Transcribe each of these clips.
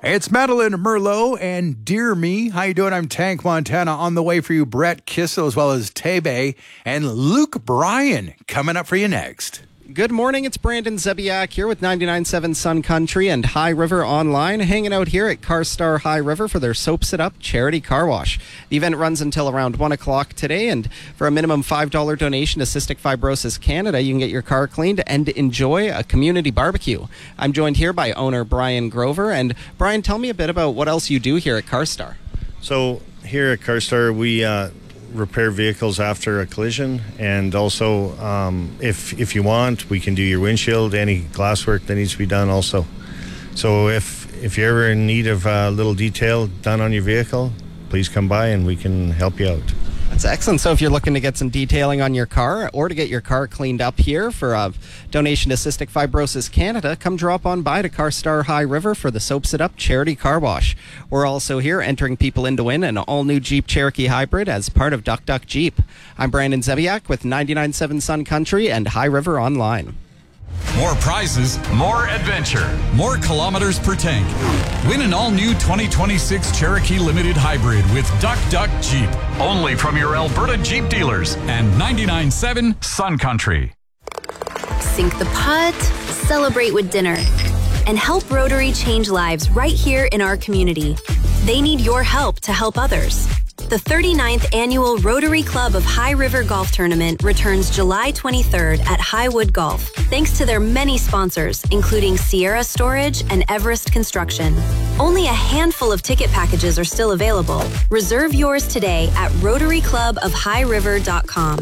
It's Madeline Merlot and Dear Me. How you doing? I'm Tank Montana. On the way for you, Brett Kissel, as well as Tebe and Luke Bryan coming up for you next. Good morning, it's Brandon Zebiak here with 99.7 Sun Country and High River Online, hanging out here at CarStar High River for their Soaps It Up charity car wash. The event runs until around 1 o'clock today, and for a minimum $5 donation to Cystic Fibrosis Canada, you can get your car cleaned and enjoy a community barbecue. I'm joined here by owner Brian Grover, and Brian, tell me a bit about what else you do here at CarStar. So here at CarStar, we repair vehicles after a collision, and also if you want, we can do your windshield, any glasswork that needs to be done also. So if you're ever in need of a little detail done on your vehicle, please come by and we can help you out. That's excellent. So if you're looking to get some detailing on your car or to get your car cleaned up here for a donation to Cystic Fibrosis Canada, come drop on by to CarStar High River for the Soaps It Up charity car wash. We're also here entering people in to win an all-new Jeep Cherokee Hybrid as part of Duck Duck Jeep. I'm Brandon Zebiak with 99.7 Sun Country and High River Online. More prizes, more adventure, more kilometers per tank. Win an all-new 2026 Cherokee Limited Hybrid with Duck Duck Jeep. Only from your Alberta Jeep dealers and 99.7 Sun Country. Sink the putt, celebrate with dinner, and help Rotary change lives right here in our community. They need your help to help others. The 39th Annual Rotary Club of High River Golf Tournament returns July 23rd at Highwood Golf, thanks to their many sponsors, including Sierra Storage and Everest Construction. Only a handful of ticket packages are still available. Reserve yours today at RotaryClubOfHighRiver.com.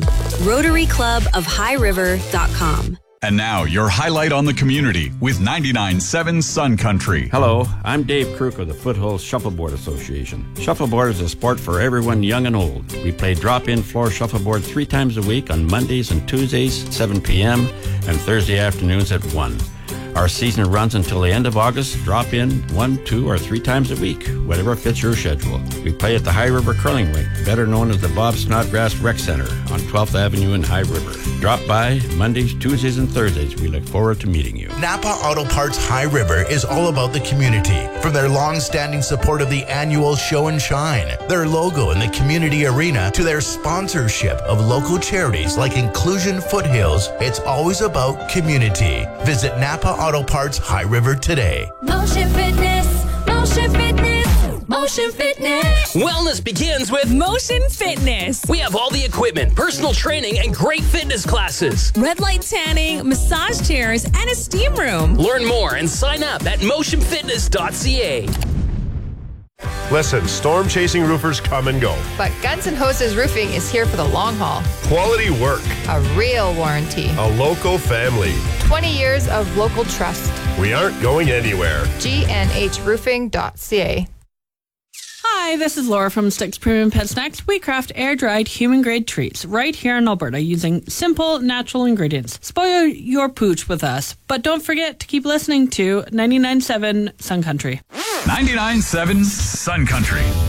RotaryClubOfHighRiver.com. And now, your highlight on the community with 99.7 Sun Country. Hello, I'm Dave Kruk of the Foothills Shuffleboard Association. Shuffleboard is a sport for everyone young and old. We play drop-in floor shuffleboard 3 times a week on Mondays and Tuesdays, 7 p.m., and Thursday afternoons at 1. Our season runs until the end of August. Drop in 1, 2, or 3 times a week, whatever fits your schedule. We play at the High River Curling Rink, better known as the Bob Snodgrass Rec Center on 12th Avenue in High River. Drop by Mondays, Tuesdays, and Thursdays. We look forward to meeting you. Napa Auto Parts High River is all about the community. From their long-standing support of the annual Show and Shine, their logo in the community arena, to their sponsorship of local charities like Inclusion Foothills, it's always about community. Visit Napa Auto Parts High River today. Motion Fitness, Motion Fitness, Motion Fitness. Wellness begins with Motion Fitness. We have all the equipment, personal training, and great fitness classes. Red light tanning, massage chairs, and a steam room. Learn more and sign up at motionfitness.ca. Listen, storm-chasing roofers come and go. But Guns N' Hoses Roofing is here for the long haul. Quality work. A real warranty. A local family. 20 years of local trust. We aren't going anywhere. GNHroofing.ca. Hi, this is Laura from Sticks Premium Pet Snacks. We craft air-dried, human-grade treats right here in Alberta using simple, natural ingredients. Spoil your pooch with us, but don't forget to keep listening to 99.7 Sun Country. 99.7 Sun Country.